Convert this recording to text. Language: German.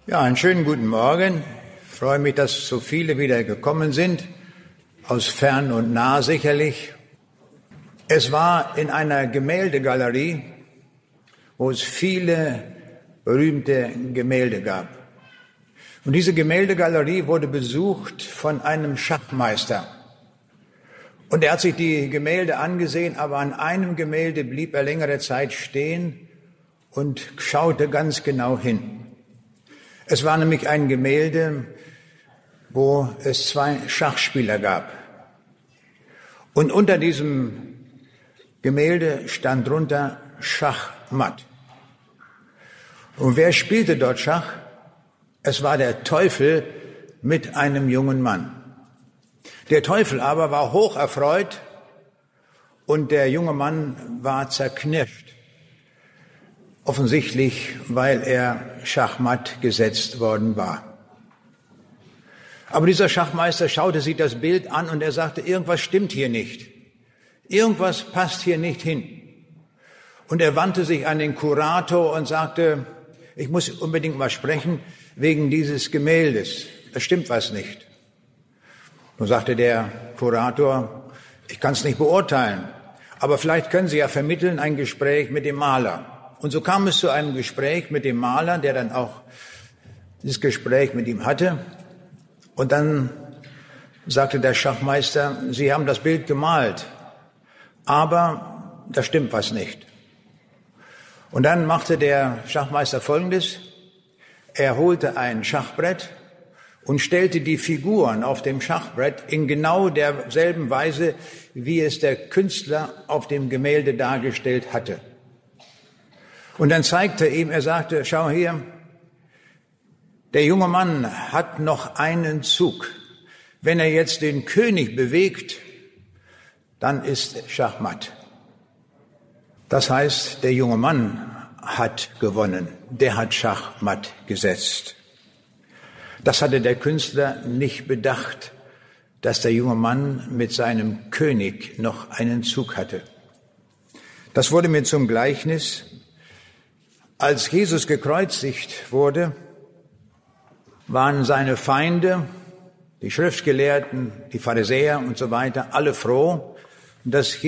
Ja, einen schönen guten Morgen. Ich freue mich, dass so viele wieder gekommen sind, aus fern und nah sicherlich. Es war in einer Gemäldegalerie, wo es viele berühmte Gemälde gab. Und diese Gemäldegalerie wurde besucht von einem Schachmeister. Und er hat sich die Gemälde angesehen, aber an einem Gemälde blieb er längere Zeit stehen und schaute ganz genau hin. Es war nämlich ein Gemälde, wo es zwei Schachspieler gab. Und unter diesem Gemälde stand drunter Schachmatt. Und wer spielte dort Schach? Es war der Teufel mit einem jungen Mann. Der Teufel aber war hoch erfreut und der junge Mann war zerknirscht. Offensichtlich, weil er schachmatt gesetzt worden war. Aber dieser Schachmeister schaute sich das Bild an und er sagte, irgendwas stimmt hier nicht. Irgendwas passt hier nicht hin. Und er wandte sich an den Kurator und sagte, ich muss unbedingt mal sprechen wegen dieses Gemäldes. Da stimmt was nicht. Nun sagte der Kurator, ich kann es nicht beurteilen, aber vielleicht können Sie ja vermitteln ein Gespräch mit dem Maler. Und so kam es zu einem Gespräch mit dem Maler, der dann auch dieses Gespräch mit ihm hatte. Und dann sagte der Schachmeister, Sie haben das Bild gemalt, aber da stimmt was nicht. Und dann machte der Schachmeister Folgendes. Er holte ein Schachbrett und stellte die Figuren auf dem Schachbrett in genau derselben Weise, wie es der Künstler auf dem Gemälde dargestellt hatte. Und dann zeigte er ihm, er sagte, schau hier, der junge Mann hat noch einen Zug. Wenn er jetzt den König bewegt, dann ist Schachmatt. Das heißt, der junge Mann hat gewonnen. Der hat Schachmatt gesetzt. Das hatte der Künstler nicht bedacht, dass der junge Mann mit seinem König noch einen Zug hatte. Das wurde mir zum Gleichnis. Als Jesus gekreuzigt wurde, waren seine Feinde, die Schriftgelehrten, die Pharisäer und so weiter, alle froh, dass